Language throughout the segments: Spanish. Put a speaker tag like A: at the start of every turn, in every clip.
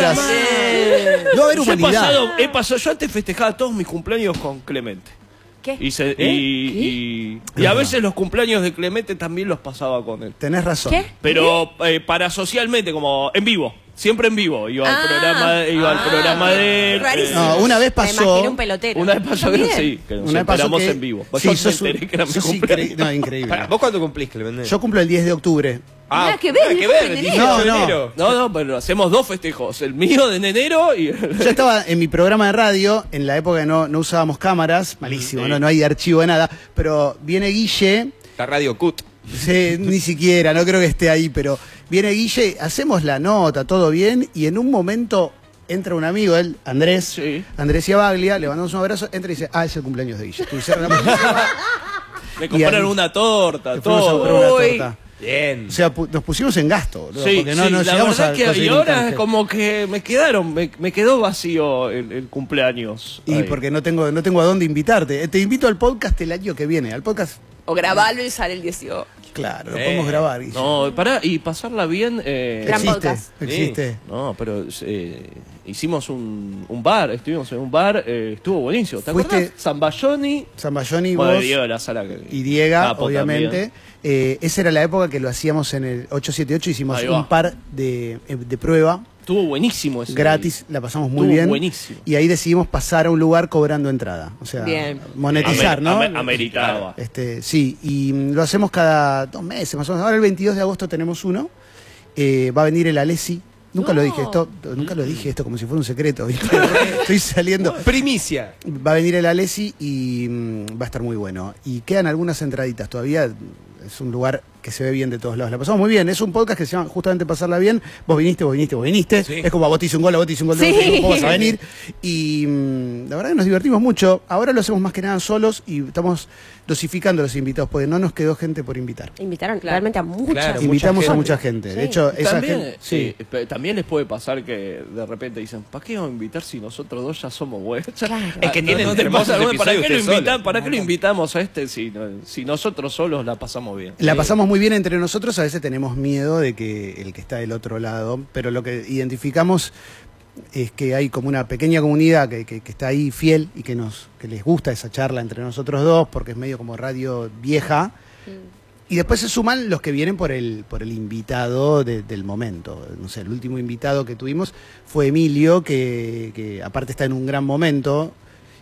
A: días. No va a haber humanidad.
B: Yo antes festejaba todos mis cumpleaños con Clemente.
C: ¿Qué?
B: Y a veces los cumpleaños de Clemente también los pasaba con él.
A: Tenés razón.
C: ¿Qué?
B: Pero para socialmente, como en vivo. Siempre en vivo. Iba al programa de él.
C: Rarísimo.
A: No, una vez
C: Me
A: pasó.
C: imaginé un pelotero.
B: Una vez pasó que
C: También.
B: sí, que nos
A: Una vez pasó
B: enteramos
A: que-
B: en vivo.
A: Sí,
B: Yo
A: sos
B: me enteré que era mi
A: sos
B: cumpleaños.
A: No, increíble.
D: Pará, ¿vos cuándo cumplís, Clemente?
A: Yo cumplo el 10 de octubre.
C: Nada que ver, mi cumple en enero.
D: 18 de
A: No, no.
D: enero.
B: No, pero hacemos dos festejos. El mío de enero y...
A: Yo estaba en mi programa de radio, en la época que no usábamos cámaras, malísimo,
B: Sí.
A: no hay archivo de nada, pero viene Guille,
D: La Radio Cut.
A: ni siquiera, no creo que esté ahí, pero viene Guille, hacemos la nota, todo bien, y en un momento entra un amigo, él, Andrés,
B: Sí.
A: Andrés Ciabaglia, le mandamos un abrazo, entra y dice, es el cumpleaños de Guille. Y cierra la música,
B: Me compraron
A: ahí-
B: una torta,
A: le fuimos a comprar una
B: todo.
C: Uy.
A: torta.
D: Bien.
A: O sea, nos pusimos en gasto, boludo,
B: Sí,
A: porque no
B: sí, la
A: llegamos
B: verdad
A: a
B: que y
A: conseguir un
B: ahora
A: canje.
B: como que me quedó vacío el cumpleaños.
A: Y
B: ahí.
A: porque no tengo a dónde invitarte. Te invito al podcast el año que viene, al podcast,
C: O grabarlo y sale el 18.
A: claro, lo podemos grabar. Guille.
B: No, pará, y pasarla bien...
C: Gran
A: Existe,
C: podcast.
A: existe.
B: No, pero hicimos un bar, estuvimos en un bar, estuvo buenísimo. ¿Te
A: Fuiste-
B: acuerdas? Zambayoni,
A: Zambayoni,
B: bueno,
A: vos
B: Diego de la Sala que...
A: y Diego,
B: Capo
A: obviamente.
B: también.
A: Esa era la época que lo hacíamos en el 878, hicimos
B: Ahí va.
A: un par de prueba
B: Estuvo buenísimo ese
A: gratis, la pasamos muy
B: Estuvo
A: bien.
B: buenísimo.
A: Y ahí decidimos pasar a un lugar cobrando entrada. O sea,
C: Bien.
A: monetizar, ¿no?
B: Ameritaba.
A: Sí, y lo hacemos cada 2 meses más o menos. Ahora el 22 de agosto tenemos uno. Va a venir el Alessi. Nunca lo dije esto como si fuera un secreto, ¿viste? Estoy saliendo.
D: Primicia.
A: Va a venir el Alessi y va a estar muy bueno. Y quedan algunas entraditas todavía. Es un lugar que se ve bien de todos lados. La pasamos muy bien. Es un podcast que se llama justamente Pasarla Bien. Vos viniste.
D: Sí.
A: Es como a vos te hice un gol,
C: Sí.
A: vos vas a venir. Y la verdad que nos divertimos mucho. Ahora lo hacemos más que nada solos y estamos dosificando a los invitados porque no nos quedó gente por invitar.
C: Invitaron realmente a mucha
D: Claro,
C: gente.
A: Invitamos a
D: gente.
A: mucha gente.
C: Sí.
A: De hecho, esa
B: También,
A: gente... Sí.
B: también les puede pasar que de repente dicen, ¿para qué vamos a invitar si nosotros dos ya somos buenos?
C: Claro.
D: Es que tienen
B: te
D: hermosos
B: pasa, ¿para
D: episodios
B: qué lo
D: ustedes
B: invitan?
D: solos.
B: ¿Para qué lo invitamos a este si nosotros solos la pasamos bien?
A: La pasamos muy bien entre nosotros, a veces tenemos miedo de que el que está del otro lado, pero lo que identificamos es que hay como una pequeña comunidad que está ahí fiel y que les gusta esa charla entre nosotros dos, porque es medio como radio vieja. Y después se suman los que vienen por el invitado del momento. No sé, el último invitado que tuvimos fue Emilio, que aparte está en un gran momento,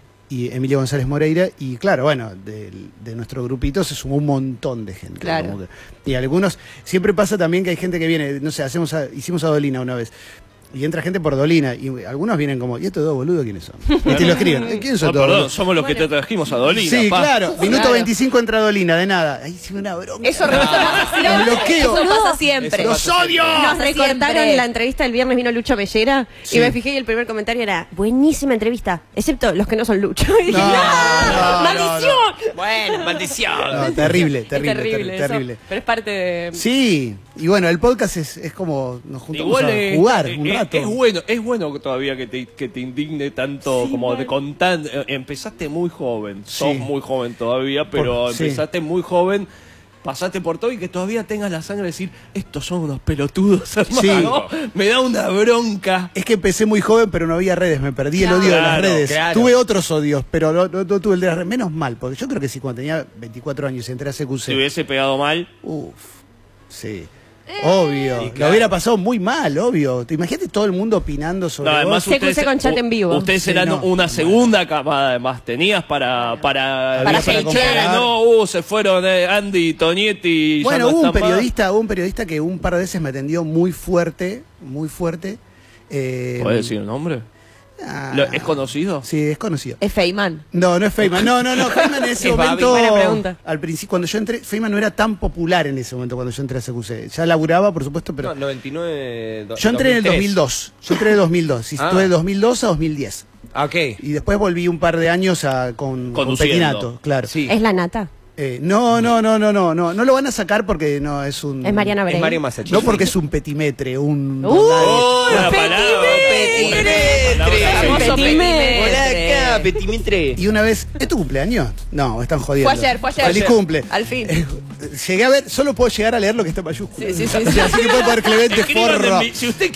A: y Emilio González Moreira, y claro, bueno, de nuestro grupito se sumó un montón de gente.
C: Claro.
A: Como y algunos, siempre pasa también que hay gente que viene, no sé, hicimos a Dolina una vez, y entra gente por Dolina, y algunos vienen como, ¿y estos dos boludos quiénes son? Y te lo escriben, ¿quiénes son
B: Oh,
A: todos?
B: perdón,
A: boludos?
B: somos los que te trajimos a Dolina.
A: Sí,
B: pa.
A: claro, minuto
C: Claro.
A: 25 entra Dolina, de nada. Ahí sí una bronca.
C: Eso pasa siempre.
A: bloqueo.
C: Eso pasa siempre.
A: ¡Los odio!
C: Nos recortaron la entrevista del viernes, vino Lucho Bellera
A: Sí.
C: y me fijé y el primer comentario era buenísima entrevista, excepto los que no son Lucho. Y dije,
A: No,
C: ¡no!
A: no,
C: ¡Maldición!
D: Bueno, maldición.
A: No, terrible,
C: Es
A: terrible,
C: terrible, eso.
A: terrible.
C: Pero es parte de...
A: Sí, y bueno, el podcast es como nos juntamos
B: Igual
A: a jugar un rato.
B: es bueno todavía que te indigne tanto
C: Sí,
B: como
C: mal.
B: de contar. Empezaste muy joven, sos
A: Sí.
B: muy joven todavía, pero
A: Sí.
B: empezaste muy joven, pasaste por todo y que todavía tengas la sangre de decir, estos son unos pelotudos, hermano. Me da una bronca.
A: Es que empecé muy joven, pero no había redes, me perdí el odio de las
B: Claro,
A: redes.
D: claro.
A: Tuve otros odios, pero no tuve el de las redes. Menos mal, porque yo creo que si cuando tenía 24 años y entré a CQC,
B: Si hubiese pegado mal,
A: sí. Obvio,
D: Y claro.
A: lo hubiera pasado muy mal, obvio. ¿Te imaginas todo el mundo opinando sobre
B: no, además
A: vos?
C: CQC con chat en vivo.
B: Ustedes
A: Sí,
B: eran
A: no.
B: una segunda camada, además tenías para
A: Para
B: decir,
A: comparar.
B: "Che, se fueron Andy, Tonietti, y ya
A: Bueno,
B: no
A: hubo un
B: están más".
A: periodista que un par de veces me atendió muy fuerte, muy fuerte.
B: ¿Podés decir el nombre?
A: ah,
B: ¿Es conocido?
A: Sí, es conocido.
C: Es Feynman.
A: No es Feynman. No. Feynman en ese
D: Es Babi.
A: momento.
C: Buena pregunta.
A: Al principio, cuando yo entré, Feynman no era tan popular en ese momento cuando yo entré a CQC. Ya laburaba, por supuesto, pero.
D: No, 99.
A: Yo entré en el 2002. Yo entré en el 2002. Y estuve de 2002 a 2010.
D: Ah, ok.
A: Y después volví un par de años con
B: Conduciendo.
A: Petinato, claro.
D: Sí.
C: Es la nata.
A: No lo van a sacar porque no es un.
C: Es Mariana Brey.
D: Es Mario Masachis.
A: No porque es un petimetre, un.
B: ¡Oh, la palabra!
C: Famoso petimetre.
D: Hola acá, petimetre.
A: Y una vez, ¿es tu cumpleaños? No, están jodiendo.
C: Fue ayer.
A: Feliz cumple.
C: Al fin.
A: Llegué a ver, solo puedo llegar a leer lo que está en mayúscula.
C: Sí.
A: Así que puedo poner Clemente
B: Escriban
A: Forro.
B: si usted